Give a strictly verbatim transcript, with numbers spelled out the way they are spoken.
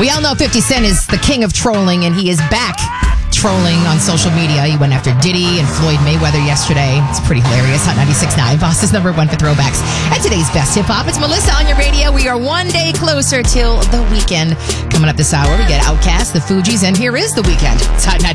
We all know fifty Cent is the king of trolling, and he is back trolling on social media. He went after Diddy and Floyd Mayweather yesterday. It's pretty hilarious. Hot ninety-six point nine, Boston's number one for throwbacks. And today's best hip-hop, it's Melissa on your radio. We are one day closer till the weekend. Coming up this hour, we get Outkast, the Fugees, and here is The Weeknd. It's Hot ninety-six.